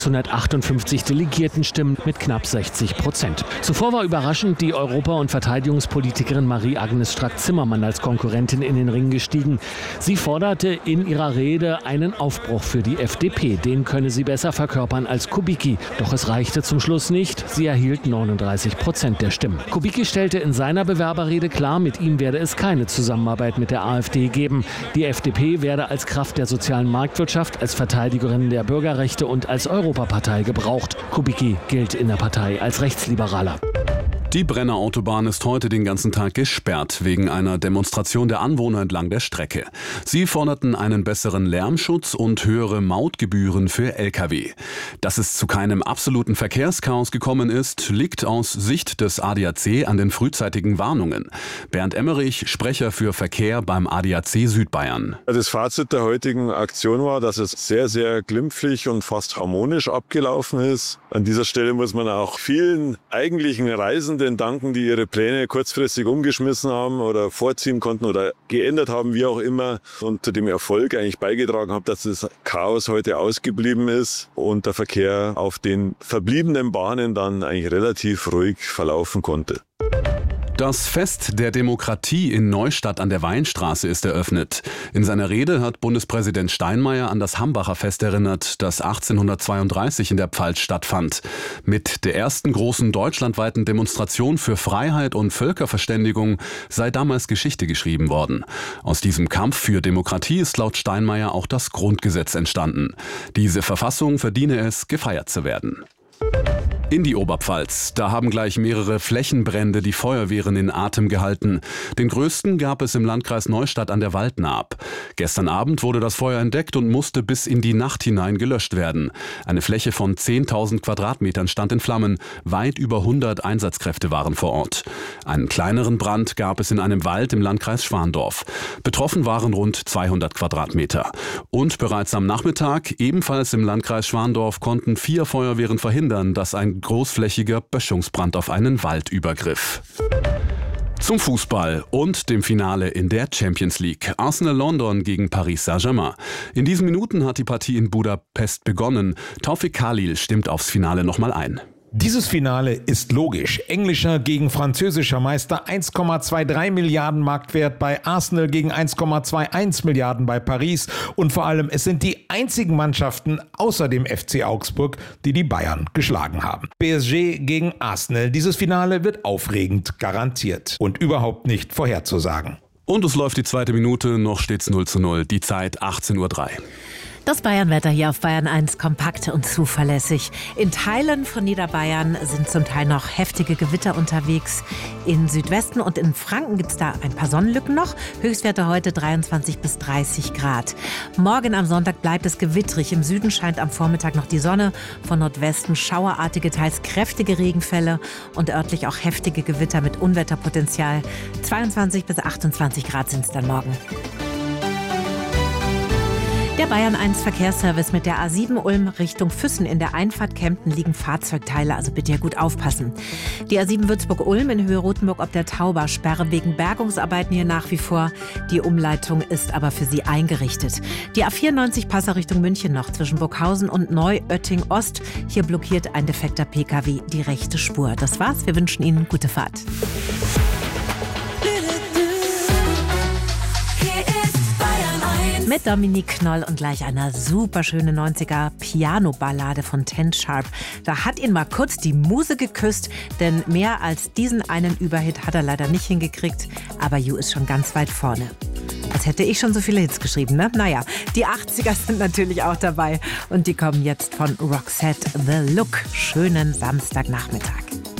158 Delegiertenstimmen mit knapp 60%. Zuvor war überraschend die Europa- und Verteidigungspolitikerin Marie-Agnes Strack-Zimmermann als Konkurrentin in den Ring gestiegen. Sie forderte in ihrer Rede einen Aufbruch für die FDP. Den könne sie besser verkörpern als Kubicki. Doch es reichte zum Schluss nicht. Sie erhielt 39% der Stimmen. Kubicki stellte in seiner Bewerberrede klar, mit ihm werde es keine Zusammenarbeit mit der AfD geben. Die FDP werde als Kraft der sozialen Marktwirtschaft, als Verteidigerin der Bürgerrechte und als Europapartei gebraucht. Kubicki gilt in der Partei als Rechtsliberaler. Die Brenner Autobahn ist heute den ganzen Tag gesperrt wegen einer Demonstration der Anwohner entlang der Strecke. Sie forderten einen besseren Lärmschutz und höhere Mautgebühren für Lkw. Dass es zu keinem absoluten Verkehrschaos gekommen ist, liegt aus Sicht des ADAC an den frühzeitigen Warnungen. Bernd Emmerich, Sprecher für Verkehr beim ADAC Südbayern. Das Fazit der heutigen Aktion war, dass es sehr, sehr glimpflich und fast harmonisch abgelaufen ist. An dieser Stelle muss man auch vielen eigentlichen Reisenden danken, die ihre Pläne kurzfristig umgeschmissen haben oder vorziehen konnten oder geändert haben, wie auch immer, und zu dem Erfolg eigentlich beigetragen haben, dass das Chaos heute ausgeblieben ist und der Verkehr auf den verbliebenen Bahnen dann eigentlich relativ ruhig verlaufen konnte. Das Fest der Demokratie in Neustadt an der Weinstraße ist eröffnet. In seiner Rede hat Bundespräsident Steinmeier an das Hambacher Fest erinnert, das 1832 in der Pfalz stattfand. Mit der ersten großen deutschlandweiten Demonstration für Freiheit und Völkerverständigung sei damals Geschichte geschrieben worden. Aus diesem Kampf für Demokratie ist laut Steinmeier auch das Grundgesetz entstanden. Diese Verfassung verdiene es, gefeiert zu werden. In die Oberpfalz. Da haben gleich mehrere Flächenbrände die Feuerwehren in Atem gehalten. Den größten gab es im Landkreis Neustadt an der Waldnaab. Gestern Abend wurde das Feuer entdeckt und musste bis in die Nacht hinein gelöscht werden. Eine Fläche von 10.000 Quadratmetern stand in Flammen. Weit über 100 Einsatzkräfte waren vor Ort. Einen kleineren Brand gab es in einem Wald im Landkreis Schwandorf. Betroffen waren rund 200 Quadratmeter. Und bereits am Nachmittag, ebenfalls im Landkreis Schwandorf, konnten 4 Feuerwehren verhindern, dass ein großflächiger Böschungsbrand auf einen Wald übergriff. Zum Fußball und dem Finale in der Champions League. Arsenal London gegen Paris Saint-Germain. In diesen Minuten hat die Partie in Budapest begonnen. Taufik Khalil stimmt aufs Finale nochmal ein. Dieses Finale ist logisch. Englischer gegen französischer Meister, 1,23 Milliarden Marktwert bei Arsenal gegen 1,21 Milliarden bei Paris. Und vor allem, es sind die einzigen Mannschaften außer dem FC Augsburg, die die Bayern geschlagen haben. PSG gegen Arsenal. Dieses Finale wird aufregend, garantiert und überhaupt nicht vorherzusagen. Und es läuft die zweite Minute, noch steht's 0:0. Die Zeit 18:03 Uhr. Das Bayernwetter hier auf Bayern 1 kompakt und zuverlässig. In Teilen von Niederbayern sind zum Teil noch heftige Gewitter unterwegs. In Südwesten und in Franken gibt es da ein paar Sonnenlücken noch. Höchstwerte heute 23 bis 30 Grad. Morgen am Sonntag bleibt es gewittrig. Im Süden scheint am Vormittag noch die Sonne. Von Nordwesten schauerartige, teils kräftige Regenfälle und örtlich auch heftige Gewitter mit Unwetterpotenzial. 22 bis 28 Grad sind es dann morgen. Der Bayern 1 Verkehrsservice mit der A7 Ulm Richtung Füssen. In der Einfahrt Kempten liegen Fahrzeugteile, also bitte ja gut aufpassen. Die A7 Würzburg-Ulm in Höhe Rothenburg ob der Tauber. Sperre wegen Bergungsarbeiten hier nach wie vor. Die Umleitung ist aber für Sie eingerichtet. Die A94 Passau Richtung München noch zwischen Burghausen und Neu-Oetting-Ost. Hier blockiert ein defekter PKW die rechte Spur. Das war's. Wir wünschen Ihnen gute Fahrt. Mit Dominique Knoll und gleich einer superschönen 90er Piano-Ballade von Ten Sharp. Da hat ihn mal kurz die Muse geküsst, denn mehr als diesen einen Überhit hat er leider nicht hingekriegt. Aber You ist schon ganz weit vorne. Als hätte ich schon so viele Hits geschrieben, ne? Naja, die 80er sind natürlich auch dabei und die kommen jetzt von Roxette The Look. Schönen Samstagnachmittag.